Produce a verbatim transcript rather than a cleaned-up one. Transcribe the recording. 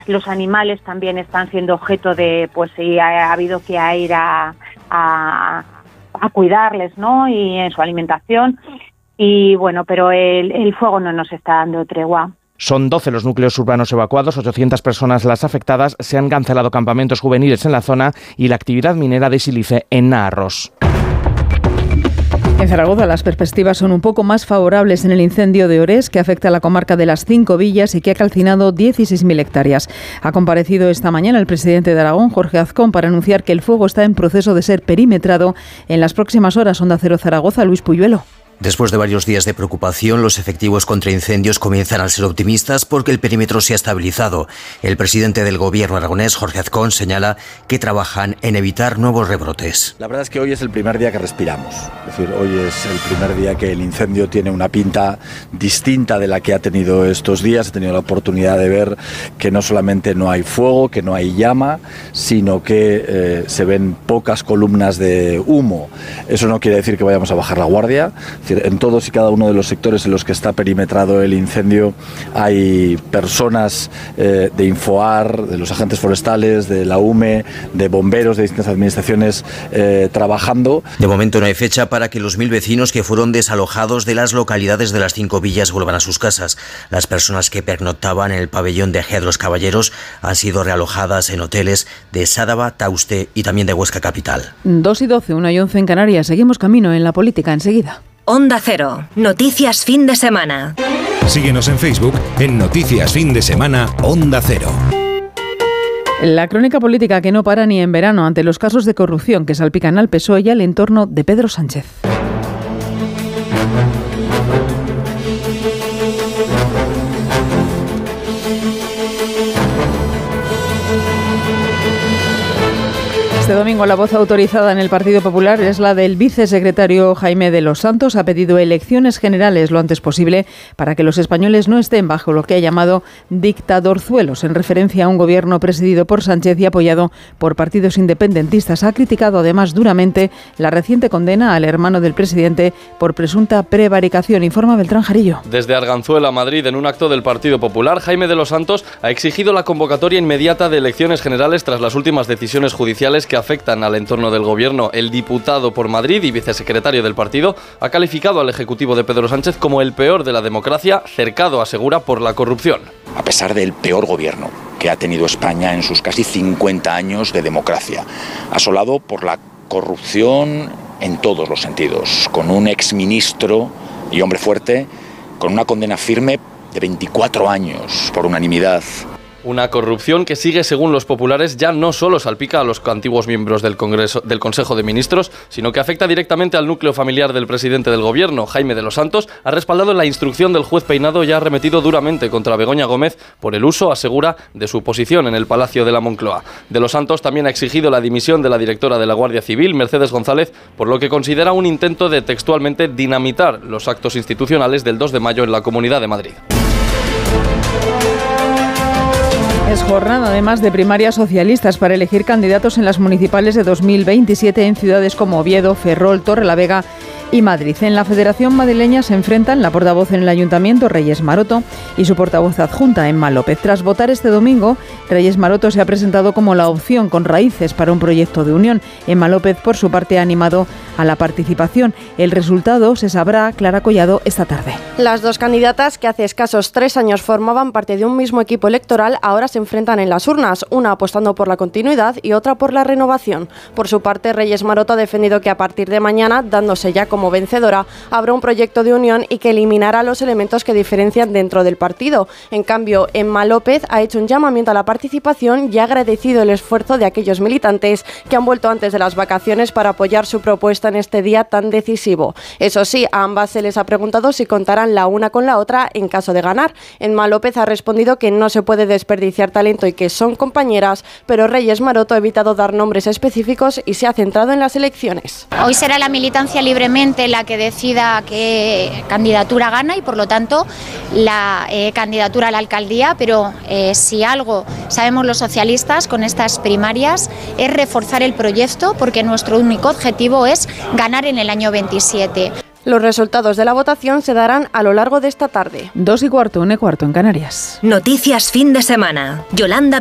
Los animales también están siendo objeto de, pues sí, ha, ha habido que ir a, a, a cuidarles, ¿no? Y en su alimentación. Y bueno, pero el, el fuego no nos está dando tregua. Son doce los núcleos urbanos evacuados, ochocientas personas las afectadas, se han cancelado campamentos juveniles en la zona y la actividad minera de sílice en Naarros. En Zaragoza las perspectivas son un poco más favorables en el incendio de Orés, que afecta a la comarca de las Cinco Villas y que ha calcinado dieciséis mil hectáreas. Ha comparecido esta mañana el presidente de Aragón, Jorge Azcón, para anunciar que el fuego está en proceso de ser perimetrado. En las próximas horas, Onda Cero Zaragoza, Luis Puyuelo. Después de varios días de preocupación, los efectivos contra incendios comienzan a ser optimistas porque el perímetro se ha estabilizado. El presidente del gobierno aragonés, Jorge Azcón, señala que trabajan en evitar nuevos rebrotes. La verdad es que hoy es el primer día que respiramos. Es decir, hoy es el primer día que el incendio tiene una pinta distinta de la que ha tenido estos días. He tenido la oportunidad de ver que no solamente no hay fuego, que no hay llama, sino que eh, se ven pocas columnas de humo. Eso no quiere decir que vayamos a bajar la guardia. En todos y cada uno de los sectores en los que está perimetrado el incendio hay personas eh, de Infoar, de los agentes forestales, de la U M E, de bomberos, de distintas administraciones eh, trabajando. De momento no hay fecha para que los mil vecinos que fueron desalojados de las localidades de las Cinco Villas vuelvan a sus casas. Las personas que pernoctaban en el pabellón de Ejea de los Caballeros han sido realojadas en hoteles de Sádava, Tauste y también de Huesca capital. dos y doce, una y once en Canarias. Seguimos camino en la política enseguida. Onda Cero. Noticias fin de semana. Síguenos en Facebook en Noticias Fin de Semana Onda Cero. La crónica política que no para ni en verano ante los casos de corrupción que salpican al P S O E y al entorno de Pedro Sánchez. Este domingo la voz autorizada en el Partido Popular es la del vicesecretario Jaime de los Santos. Ha pedido elecciones generales lo antes posible para que los españoles no estén bajo lo que ha llamado dictadorzuelos, en referencia a un gobierno presidido por Sánchez y apoyado por partidos independentistas. Ha criticado además duramente la reciente condena al hermano del presidente por presunta prevaricación. Informa Beltrán Jarillo. Desde Arganzuela, Madrid, en un acto del Partido Popular, Jaime de los Santos ha exigido la convocatoria inmediata de elecciones generales tras las últimas decisiones judiciales que afectan al entorno del gobierno. El diputado por Madrid y vicesecretario del partido ha calificado al ejecutivo de Pedro Sánchez como el peor de la democracia, cercado, asegura, por la corrupción. A pesar del peor gobierno que ha tenido España en sus casi cincuenta años de democracia, asolado por la corrupción en todos los sentidos, con un exministro y hombre fuerte, con una condena firme de veinticuatro años por unanimidad. Una corrupción que sigue, según los populares, ya no solo salpica a los antiguos miembros del Congreso, del Consejo de Ministros, sino que afecta directamente al núcleo familiar del presidente del gobierno. Jaime de los Santos ha respaldado la instrucción del juez Peinado y ha arremetido duramente contra Begoña Gómez por el uso, asegura, de su posición en el Palacio de la Moncloa. De los Santos también ha exigido la dimisión de la directora de la Guardia Civil, Mercedes González, por lo que considera un intento de textualmente dinamitar los actos institucionales del dos de mayo en la Comunidad de Madrid. Es jornada además de primarias socialistas para elegir candidatos en las municipales de dos mil veintisiete en ciudades como Oviedo, Ferrol, Torrelavega y Madrid. En la Federación Madrileña se enfrentan la portavoz en el Ayuntamiento, Reyes Maroto, y su portavoz adjunta, Emma López. Tras votar este domingo, Reyes Maroto se ha presentado como la opción con raíces para un proyecto de unión. Emma López, por su parte, ha animado a la participación. El resultado se sabrá, Clara Collado, esta tarde. Las dos candidatas, que hace escasos tres años formaban parte de un mismo equipo electoral, ahora se enfrentan en las urnas, una apostando por la continuidad y otra por la renovación. Por su parte, Reyes Maroto ha defendido que a partir de mañana, dándose ya como vencedora, habrá un proyecto de unión y que eliminará los elementos que diferencian dentro del partido. En cambio, Emma López ha hecho un llamamiento a la participación y ha agradecido el esfuerzo de aquellos militantes que han vuelto antes de las vacaciones para apoyar su propuesta en este día tan decisivo. Eso sí, a ambas se les ha preguntado si contarán la una con la otra en caso de ganar. Emma López ha respondido que no se puede desperdiciar talento y que son compañeras, pero Reyes Maroto ha evitado dar nombres específicos y se ha centrado en las elecciones. Hoy será la militancia libremente la que decida qué candidatura gana y por lo tanto la eh, candidatura a la alcaldía, pero eh, si algo sabemos los socialistas con estas primarias es reforzar el proyecto, porque nuestro único objetivo es ganar en el año veintisiete. Los resultados de la votación se darán a lo largo de esta tarde. Dos y cuarto, una y cuarto en Canarias. Noticias fin de semana. Yolanda